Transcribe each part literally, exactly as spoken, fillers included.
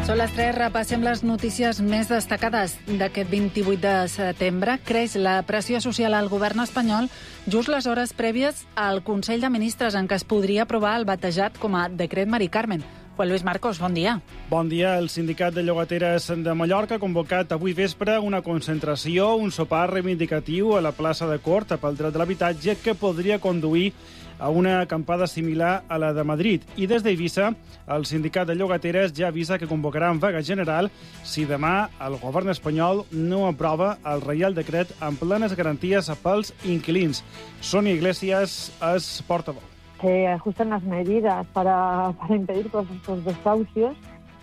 Són les tres, repassem les notícies més destacades d'aquest vint-i-vuit de setembre. Creix la pressió social al govern espanyol just les hores prèvies al Consell de Ministres en què es podria aprovar el batejat com a Decret Mari Carmen. Juan Luis Marcos, bon dia. Bon dia. El Sindicat de Llogateres de Mallorca ha convocat avui vespre una concentració, un sopar reivindicatiu a la plaça de Cort pel dret de l'habitatge que podria conduir a una acampada similar a la de Madrid. I des d'Eivissa, el Sindicat de Llogateres ja avisa que convocaran vaga general si demà el govern espanyol no aprova el Reial Decret amb plenes garanties pels inquilins. Sonia Iglesias és portaveu. Se ajustan las medidas para, para impedir todos estos desahucios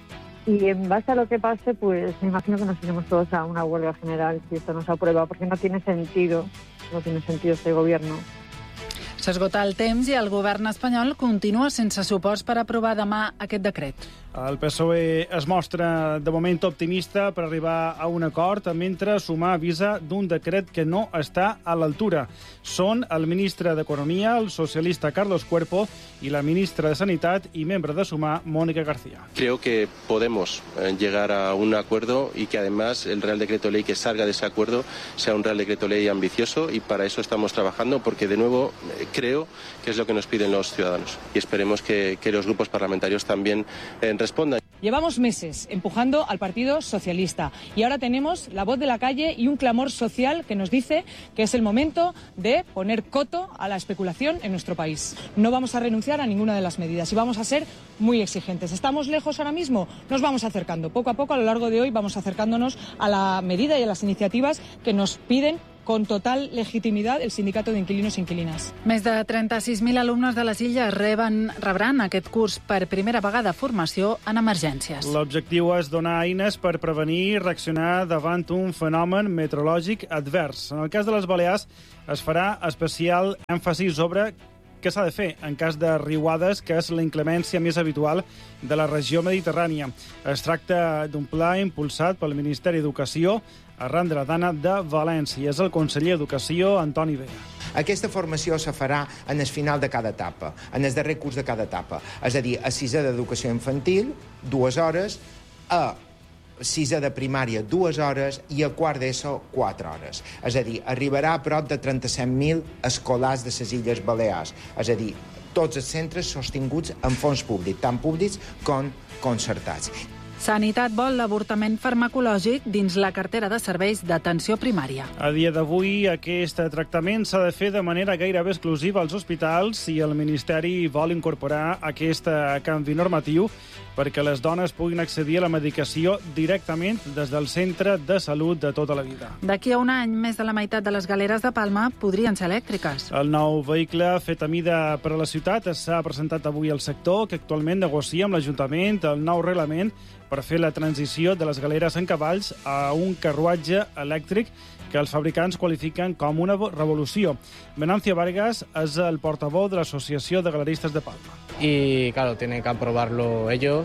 y en base a lo que pase, pues me imagino que nos iremos todos a una huelga general si esto no se aprueba, porque no tiene sentido, no tiene sentido este gobierno. S'esgota el temps i el govern espanyol continua sense suports per aprovar demà aquest decret. El P S O E es mostra de moment optimista per arribar a un acord, mentre Sumar avisa d'un decret que no està a l'altura. Són el ministre d'Economia, el socialista Carlos Cuerpo, i la ministra de Sanitat i membre de Sumar, Mónica García. Creo que podemos llegar a un acuerdo y que además el Real Decreto Ley que salga de ese acuerdo sea un Real Decreto Ley ambicioso, y para eso estamos trabajando, porque de nuevo creo que es lo que nos piden los ciudadanos y esperemos que, que los grupos parlamentarios también eh, respondan. Llevamos meses empujando al Partido Socialista y ahora tenemos la voz de la calle y un clamor social que nos dice que es el momento de poner coto a la especulación en nuestro país. No vamos a renunciar a ninguna de las medidas y vamos a ser muy exigentes. ¿Estamos lejos ahora mismo? Nos vamos acercando. Poco a poco, a lo largo de hoy, vamos acercándonos a la medida y a las iniciativas que nos piden con total legitimidad el Sindicato d'Inquilinos i Inquilines. Més de trenta-sis mil alumnes de les Illes reben, rebran aquest curs per primera vegada formació en emergències. L'objectiu és donar eines per prevenir i reaccionar davant un fenomen meteorològic advers. En el cas de les Balears es farà especial èmfasi sobre què s'ha de fer en cas de riuades, que és la inclemència més habitual de la regió mediterrània. Es tracta d'un pla impulsat pel Ministeri d'Educació arran de la Dana de València. És el conseller d'Educació, Antoni Vega. Aquesta formació se farà en el final de cada etapa, en el darrer curs de cada etapa. És a dir, a sisè d'educació infantil, dues hores, a sisè de primària, dues hores, i a quart d'ESO, quatre hores. És a dir, arribarà a prop de trenta-set mil escolars de les Illes Balears. És a dir, tots els centres sostinguts amb fons públics, tant públics com concertats. Sanitat vol l'avortament farmacològic dins la cartera de serveis d'atenció primària. A dia d'avui, aquest tractament s'ha de fer de manera gairebé exclusiva als hospitals i el Ministeri vol incorporar aquest canvi normatiu perquè les dones puguin accedir a la medicació directament des del centre de salut de tota la vida. D'aquí a un any, més de la meitat de les galeres de Palma podrien ser elèctriques. El nou vehicle fet a mida per a la ciutat s'ha presentat avui al sector, que actualment negocia amb l'Ajuntament el nou reglament per fer la transició de les galeres en cavalls a un carruatge elèctric que els fabricants qualifiquen com una revolució. Venancio Vargas és el portaveu de l'Associació de Galeristes de Palma. Y claro, tienen que aprobarlo ellos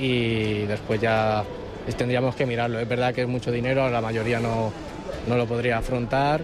y después ya tendríamos que mirarlo. Es verdad que es mucho dinero, la mayoría no, no lo podría afrontar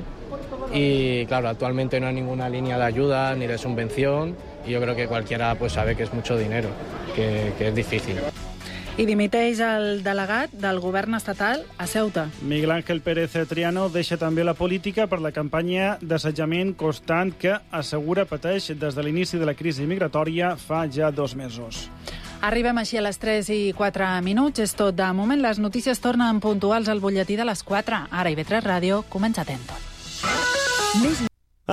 y claro, actualmente no hay ninguna línea de ayuda ni de subvención y yo creo que cualquiera pues sabe que es mucho dinero, que, que es difícil. I dimiteix el delegat del govern estatal a Ceuta. Miguel Ángel Pérez Triano deixa també la política per la campanya d'assetjament constant que assegura pateix des de l'inici de la crisi migratòria fa ja dos mesos. Arribem així a les tres i quatre minuts. És tot de moment. Les notícies tornen puntuals al butlletí de les quatre. Ara I V tres Ràdio comença Atentos.